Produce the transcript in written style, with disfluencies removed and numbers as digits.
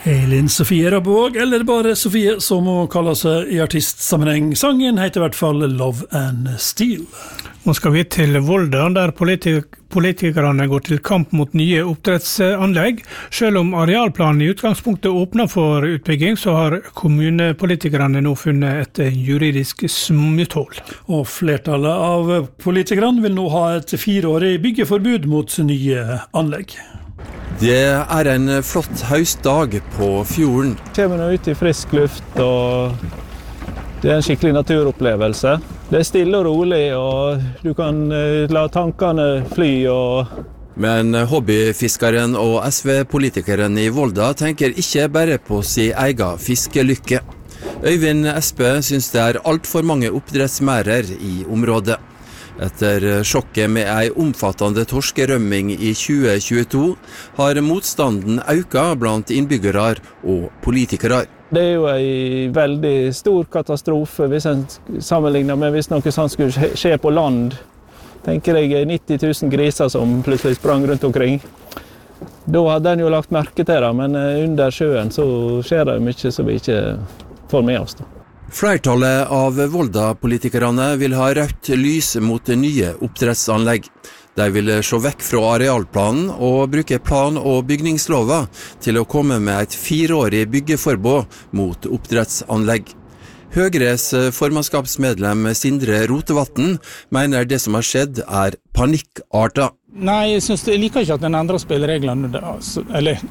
Elin Sofie Rabbevåg, eller bare Sofie som hun kaller seg I artistsammenheng. Sangen heter I hvert fall Love and Steel. Nå skal vi til Volda, der politikerne går til kamp mot nye oppdrettsanlegg. Selv om arealplanen I utgangspunktet åpner for utbygging, så har kommunepolitikerne nå funnet et juridisk smutthull. Og flertallet av politikerne vil nå ha et 4-årig byggeforbud mot nye anlegg. Det en flott høstdag på fjorden. Kommer nå ut I frisk luft, og det en skikkelig naturopplevelse. Det stille og rolig, og du kan la tankene fly. Men hobbyfiskeren og SV-politikeren I Volda tenker ikke bare på sin egen fiskelykke. Øyvind Espe synes det alt for mange oppdrettsmerder I området. Etter sjokket med en omfattende torskerømming I 2022 har motstanden økt blant innbyggere og politikere. Det jo en veldig stor katastrofe hvis en sammenligner med hvis noe sånt skulle skje på land. Tenker jeg 90 000 griser som plutselig sprang rundt omkring. Da hadde en jo lagt merke til det, men under sjøen så skjer det mye som vi ikke får med oss. Flertallet av Volda-politikerne vil ha rødt lys mot nye oppdrettsanlegg. De vil se vekk fra arealplanen og bruke plan- og bygningsloven til å komme med et 4-årig byggeforbud mot oppdrettsanlegg. Høyres formannskapsmedlem Sindre Rotevatn mener det som har skjedd panikkartet. Nei, jeg liker ikke at den endrer spillereglene. Eller